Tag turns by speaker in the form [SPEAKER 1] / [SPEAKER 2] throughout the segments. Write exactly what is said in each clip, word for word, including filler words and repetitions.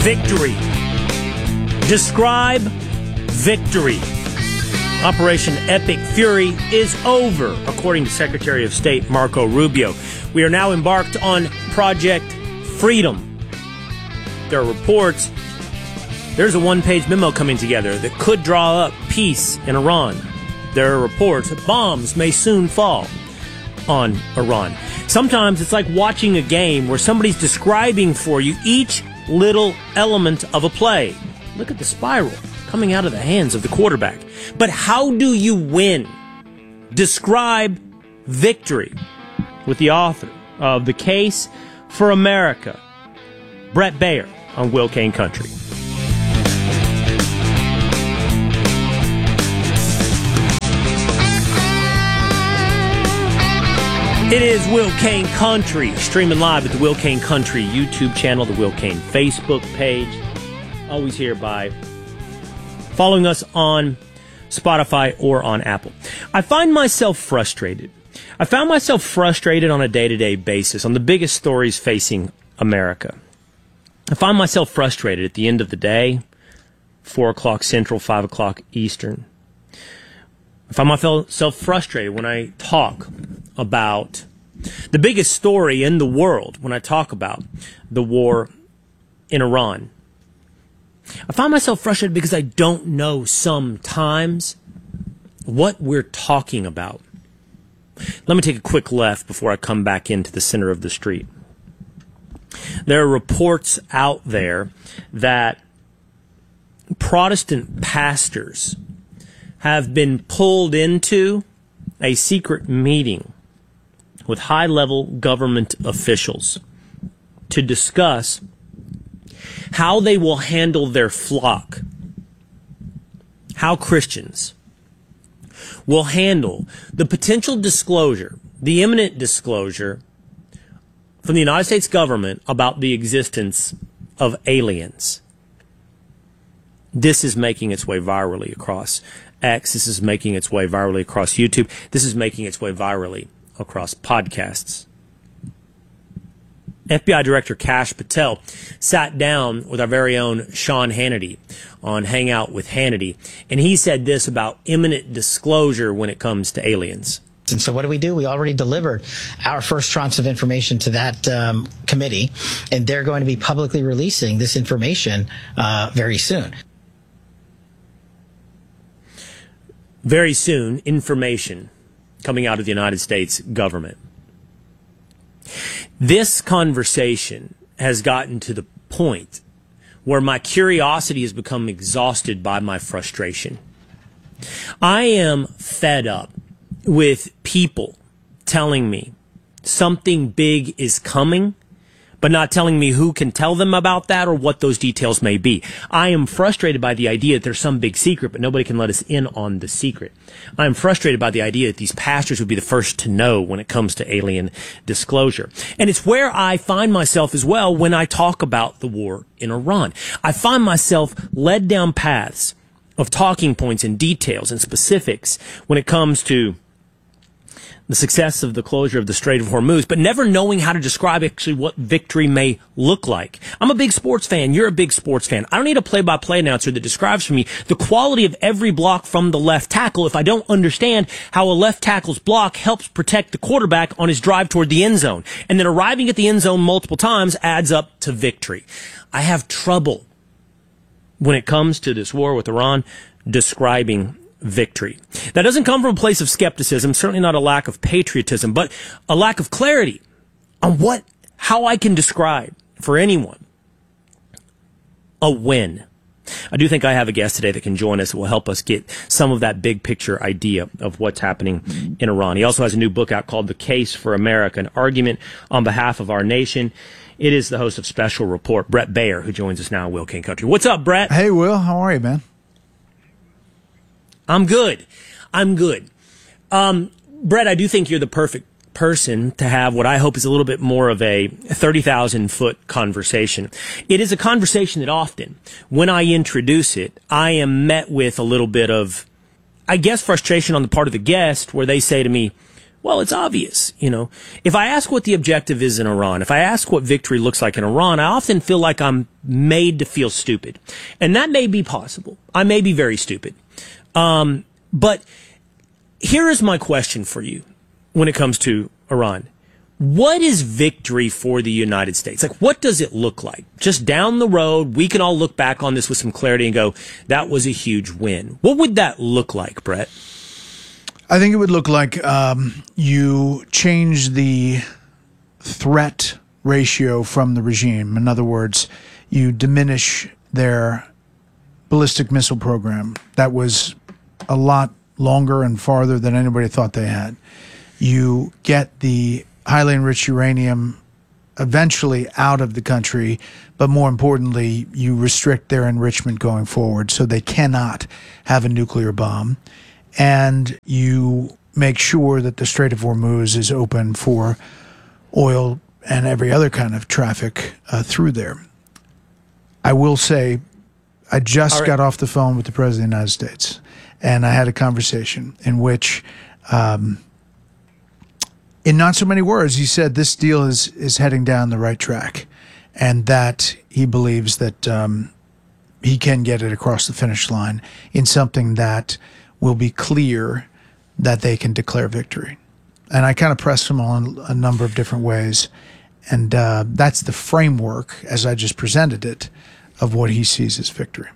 [SPEAKER 1] victory. Describe victory. Operation Epic Fury is over, according to Secretary of State Marco Rubio. We are now embarked on Project Freedom. There are reports. There's a one-page memo coming together that could draw up peace in Iran. There are reports that bombs may soon fall on Iran. Sometimes it's like watching a game where somebody's describing for you each little element of a play. Look at the spiral coming out of the hands of the quarterback. But how do you win? Describe victory with the author of The Case for America, Bret Baier, on Will Cain Country. It is Will Cain Country, streaming live at the Will Cain Country YouTube channel, the Will Cain Facebook page. Always here by following us on Spotify or on Apple. I find myself frustrated. I found myself frustrated on a day-to-day basis on the biggest stories facing America. I find myself frustrated at the end of the day, four o'clock Central, five o'clock Eastern. I find myself frustrated when I talk about the biggest story in the world, when I talk about the war in Iran. I find myself frustrated because I don't know sometimes what we're talking about. Let me take a quick left before I come back into the center of the street. There are reports out there that Protestant pastors have been pulled into a secret meeting with high-level government officials to discuss how they will handle their flock, how Christians will handle the potential disclosure, the imminent disclosure from the United States government about the existence of aliens. This is making its way virally across X. This is making its way virally across YouTube. This is making its way virally across podcasts. F B I Director Kash Patel sat down with our very own Sean Hannity on Hangout with Hannity, and he said this about imminent disclosure when it comes to aliens.
[SPEAKER 2] And so what do we do? We already delivered our first tranche of information to that um, committee, and they're going to be publicly releasing this information uh, very soon.
[SPEAKER 1] Very soon, information coming out of the United States government. This conversation has gotten to the point where my curiosity has become exhausted by my frustration. I am fed up with people telling me something big is coming, but not telling me who can tell them about that or what those details may be. I am frustrated by the idea that there's some big secret, but nobody can let us in on the secret. I am frustrated by the idea that these pastors would be the first to know when it comes to alien disclosure. And it's where I find myself as well when I talk about the war in Iran. I find myself led down paths of talking points and details and specifics when it comes to the success of the closure of the Strait of Hormuz, but never knowing how to describe actually what victory may look like. I'm a big sports fan. You're a big sports fan. I don't need a play-by-play announcer that describes for me the quality of every block from the left tackle if I don't understand how a left tackle's block helps protect the quarterback on his drive toward the end zone. And then arriving at the end zone multiple times adds up to victory. I have trouble when it comes to this war with Iran describing victory. That doesn't come from a place of skepticism, certainly not a lack of patriotism, but a lack of clarity on what, how I can describe for anyone a win. I do think I have a guest today that can join us that will help us get some of that big picture idea of what's happening in Iran. He also has a new book out called The Case for America, an argument on behalf of our nation. It is the host of Special Report, Bret Baier, who joins us now in Will Cain Country. What's up, Bret?
[SPEAKER 3] Hey, Will. How are you, man?
[SPEAKER 1] I'm good. I'm good. Um, Bret, I do think you're the perfect person to have what I hope is a little bit more of a thirty thousand foot conversation. It is a conversation that often, when I introduce it, I am met with a little bit of, I guess, frustration on the part of the guest where they say to me, Well, it's obvious, you know. If I ask what the objective is in Iran, if I ask what victory looks like in Iran, I often feel like I'm made to feel stupid. And that may be possible. I may be very stupid. Um, but here is my question for you when it comes to Iran. What is victory for the United States? Like, what does it look like? Just down the road, we can all look back on this with some clarity and go, that was a huge win. What would that look like, Brett?
[SPEAKER 3] I think it would look like um, you change the threat ratio from the regime. In other words, you diminish their ballistic missile program. That was a lot longer and farther than anybody thought they had. You get the highly enriched uranium eventually out of the country, but more importantly, you restrict their enrichment going forward so they cannot have a nuclear bomb. And you make sure that the Strait of Hormuz is open for oil and every other kind of traffic uh, through there. I will say, I just right. got off the phone with the President of the United States, and I had a conversation in which, um, in not so many words, he said this deal is, is heading down the right track, and that he believes that um, he can get it across the finish line in something that will be clear that they can declare victory. And I kind of pressed him on a number of different ways. And uh, that's the framework, as I just presented it, of what he sees as victory.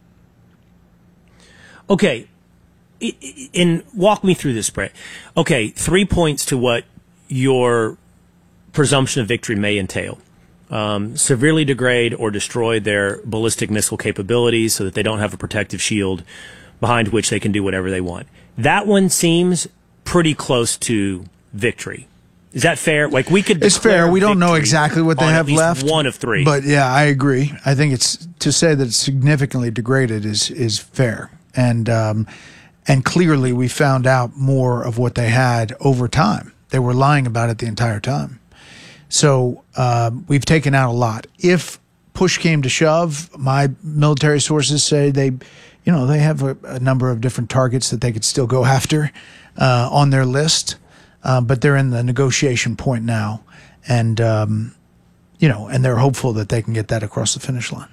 [SPEAKER 1] Okay. And walk me through this, Brett. Okay, three points to what your presumption of victory may entail. Um, severely degrade or destroy their ballistic missile capabilities so that they don't have a protective shield behind which they can do whatever they want. That one seems pretty close to victory. Is that fair? Like, we could.
[SPEAKER 3] It's fair. We don't know exactly what they have left.
[SPEAKER 1] One of three.
[SPEAKER 3] But yeah, I agree. I think it's to say that it's significantly degraded is is fair, and um, and clearly we found out more of what they had over time. They were lying about it the entire time. So uh, we've taken out a lot. If push came to shove, my military sources say they. You know, they have a, a number of different targets that they could still go after uh, on their list, uh, but they're in the negotiation point now, and um, you know, and they're hopeful that they can get that across the finish line.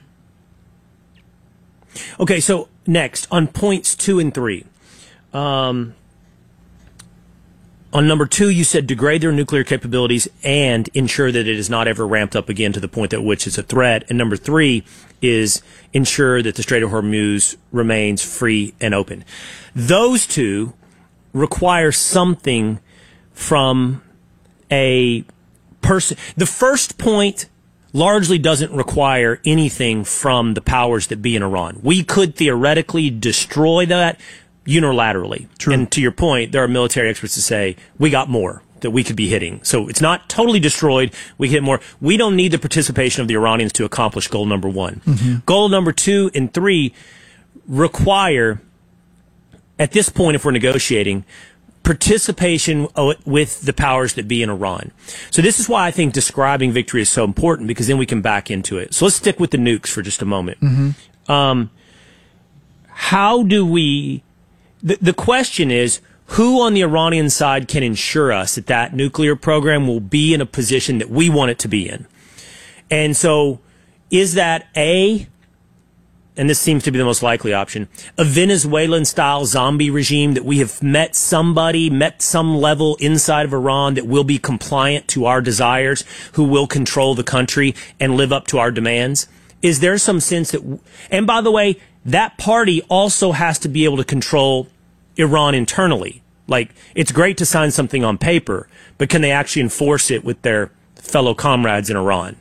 [SPEAKER 1] Okay, so next on points two and three, um, on number two, you said degrade their nuclear capabilities and ensure that it is not ever ramped up again to the point at which it's a threat. And number three is ensure that the Strait of Hormuz remains free and open. Those two require something from a person. The first point largely doesn't require anything from the powers that be in Iran. We could theoretically destroy that unilaterally. True. And to your point, there are military experts that say we got more that we could be hitting. So it's not totally destroyed. We hit more. We don't need the participation of the Iranians to accomplish goal number one. Mm-hmm. Goal number two and three require, at this point, if we're negotiating, participation with the powers that be in Iran. So this is why I think describing victory is so important, because then we can back into it. So let's stick with the nukes for just a moment. Mm-hmm. Um, how do we... The, the question is, who on the Iranian side can ensure us that that nuclear program will be in a position that we want it to be in? And so is that A, and this seems to be the most likely option, a Venezuelan-style zombie regime that we have met somebody, met some level inside of Iran that will be compliant to our desires, who will control the country and live up to our demands? Is there some sense that, and by the way, that party also has to be able to control Iran internally. Like, it's great to sign something on paper, but can they actually enforce it with their fellow comrades in Iran?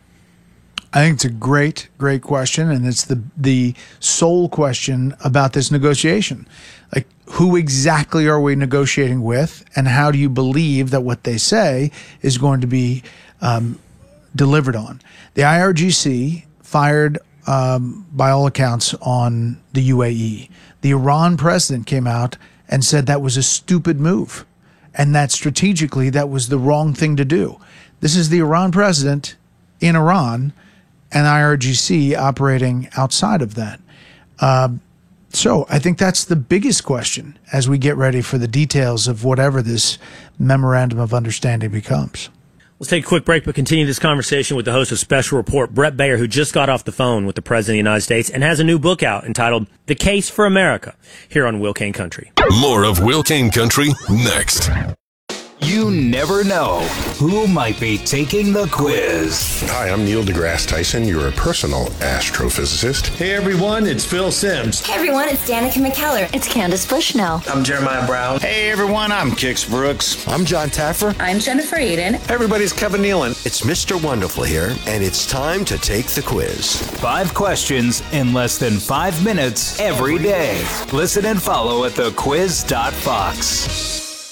[SPEAKER 3] I think it's a great, great question, and it's the the sole question about this negotiation. Like, who exactly are we negotiating with, and how do you believe that what they say is going to be um, delivered on? The I R G C fired, um, by all accounts, on the U A E. The Iran president came out and said that was a stupid move, and that strategically that was the wrong thing to do. This is the Iran president in Iran, and I R G C operating outside of that. Uh, So I think that's the biggest question as we get ready for the details of whatever this memorandum of understanding becomes.
[SPEAKER 1] Let's take a quick break, but continue this conversation with the host of Special Report, Bret Baier, who just got off the phone with the President of the United States and has a new book out entitled The Case for America, here on Will Cain Country.
[SPEAKER 4] More of Will Cain Country next.
[SPEAKER 5] You never know who might be taking the quiz.
[SPEAKER 6] Hi, I'm Neil deGrasse Tyson, your personal astrophysicist.
[SPEAKER 7] Hey everyone, it's Phil Simms.
[SPEAKER 8] Hey everyone, it's Danica McKellar. It's Candace Bushnell.
[SPEAKER 9] I'm Jeremiah Brown.
[SPEAKER 10] Hey everyone, I'm Kix Brooks.
[SPEAKER 11] I'm John Taffer.
[SPEAKER 12] I'm Jennifer Aiden.
[SPEAKER 13] Hey everybody, it's Kevin Nealon.
[SPEAKER 14] It's Mister Wonderful here, and it's time to take the quiz.
[SPEAKER 5] Five questions in less than five minutes every day. Listen and follow at the quiz dot fox.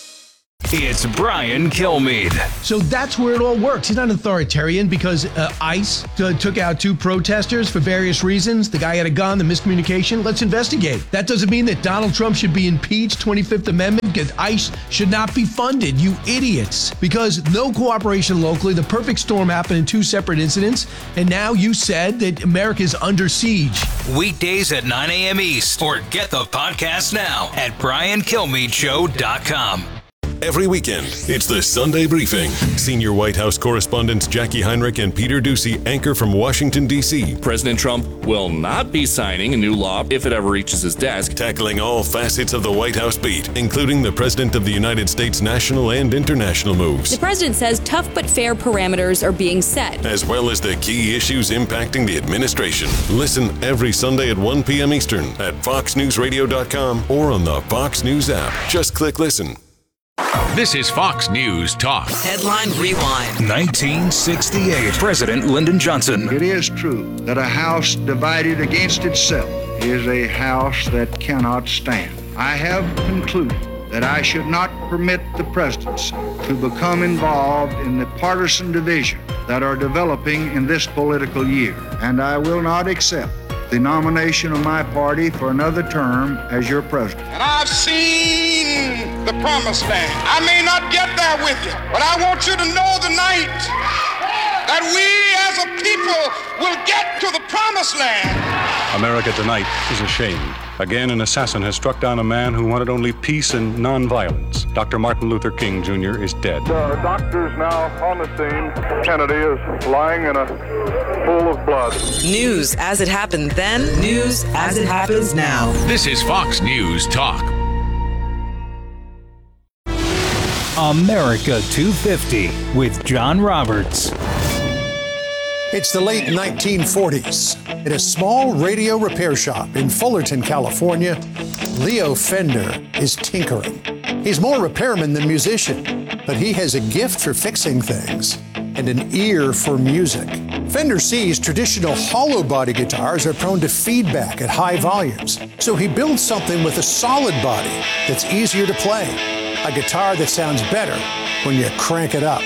[SPEAKER 5] It's Brian Kilmeade.
[SPEAKER 15] So that's where it all works. He's not an authoritarian because uh, ICE t- took out two protesters for various reasons. The guy had a gun, the miscommunication. Let's investigate. That doesn't mean that Donald Trump should be impeached, twenty-fifth Amendment, because ICE should not be funded, you idiots. Because no cooperation locally, the perfect storm happened in two separate incidents, and now you said that America is under siege.
[SPEAKER 5] Weekdays at nine a.m. East, or get the podcast now at brian kilmeade show dot com.
[SPEAKER 4] Every weekend, it's the Sunday Briefing. Senior White House correspondents Jackie Heinrich and Peter Doocy anchor from Washington, D C
[SPEAKER 16] President Trump will not be signing a new law if it ever reaches his desk.
[SPEAKER 4] Tackling all facets of the White House beat, including the President of the United States national and international moves.
[SPEAKER 17] The president says tough but fair parameters are being set,
[SPEAKER 4] as well as the key issues impacting the administration. Listen every Sunday at one p.m. Eastern at fox news radio dot com or on the Fox News app. Just click listen.
[SPEAKER 18] This is Fox News Talk.
[SPEAKER 19] Headline Rewind.
[SPEAKER 5] nineteen sixty-eight. President Lyndon Johnson.
[SPEAKER 20] It is true that a house divided against itself is a house that cannot stand. I have concluded that I should not permit the presidency to become involved in the partisan division that are developing in this political year, and I will not accept the nomination of my party for another term as your president.
[SPEAKER 4] And I've seen the promised land. I may not get there with you, but I want you to know tonight that we as a people will get to the promised land.
[SPEAKER 8] America tonight is ashamed. Again, an assassin has struck down a man who wanted only peace and nonviolence. Doctor Martin Luther King Junior is dead.
[SPEAKER 5] The doctor's now on the scene. Kennedy is lying in a pool of blood.
[SPEAKER 19] News as it happened then, news as it happens now.
[SPEAKER 18] This is Fox News Talk.
[SPEAKER 5] America two fifty with John Roberts.
[SPEAKER 19] It's the late nineteen forties. At a small radio repair shop in Fullerton, California, Leo Fender is tinkering. He's more repairman than musician, but he has a gift for fixing things and an ear for music. Fender sees traditional hollow body guitars are prone to feedback at high volumes, so he builds something with a solid body that's easier to play, a guitar that sounds better when you crank it up.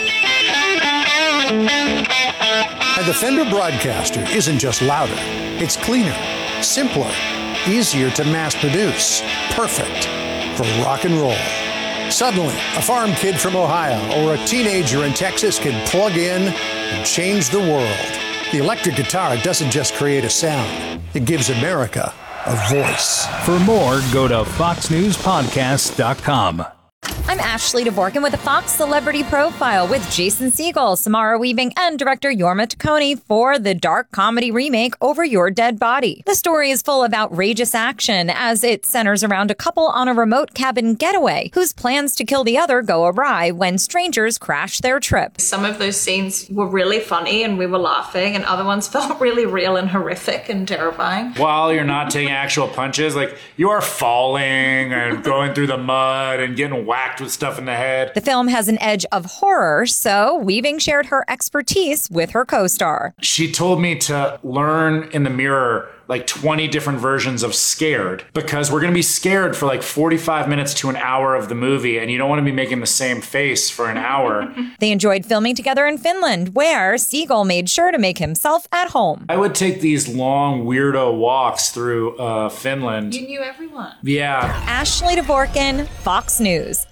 [SPEAKER 19] And the Fender Broadcaster isn't just louder, it's cleaner, simpler, easier to mass produce, perfect for rock and roll. Suddenly, a farm kid from Ohio or a teenager in Texas can plug in and change the world. The electric guitar doesn't just create a sound, it gives America a voice.
[SPEAKER 5] For more, go to fox news podcast dot com.
[SPEAKER 16] I'm Ashley Dvorkin with a Fox Celebrity Profile with Jason Segel, Samara Weaving, and director Jorma Taccone for the dark comedy remake Over Your Dead Body. The story is full of outrageous action as it centers around a couple on a remote cabin getaway whose plans to kill the other go awry when strangers crash their trip.
[SPEAKER 12] Some of those scenes were really funny and we were laughing, and other ones felt really real and horrific and terrifying.
[SPEAKER 15] While you're not taking actual punches, like you are falling and going through the mud and getting whacked with stuff in the head.
[SPEAKER 16] The film has an edge of horror, so Weaving shared her expertise with her co-star.
[SPEAKER 15] She told me to learn in the mirror like twenty different versions of scared, because we're going to be scared for like forty-five minutes to an hour of the movie, and you don't want to be making the same face for an hour.
[SPEAKER 16] They enjoyed filming together in Finland, where Segel made sure to make himself at home.
[SPEAKER 15] I would take these long weirdo walks through uh, Finland.
[SPEAKER 12] You knew everyone.
[SPEAKER 15] Yeah.
[SPEAKER 16] Ashley Dvorkin, Fox News.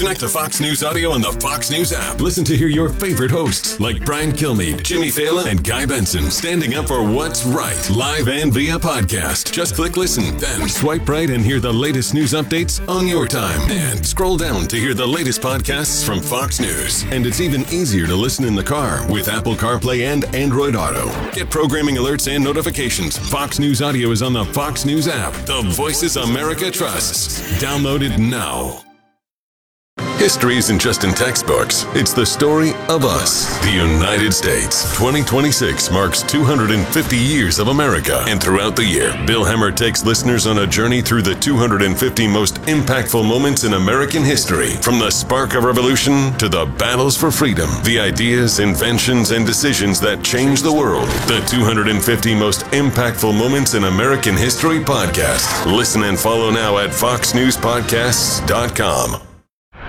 [SPEAKER 9] Connect to Fox News Audio on the Fox News app. Listen to hear your favorite hosts like Brian Kilmeade, Jimmy Fallon, and Guy Benson standing up for what's right, live and via podcast. Just click listen, then swipe right and hear the latest news updates on your time. And scroll down to hear the latest podcasts from Fox News. And it's even easier to listen in the car with Apple CarPlay and Android Auto. Get programming alerts and notifications. Fox News Audio is on the Fox News app. The Voices America trusts. Download it now.
[SPEAKER 6] History isn't just in textbooks. It's the story of us, the United States. twenty twenty-six marks two hundred fifty years of America. And throughout the year, Bill Hemmer takes listeners on a journey through the two hundred fifty most impactful moments in American history. From the spark of revolution to the battles for freedom, the ideas, inventions, and decisions that changed the world. The two hundred fifty most impactful moments in American history podcast. Listen and follow now at fox news podcasts dot com.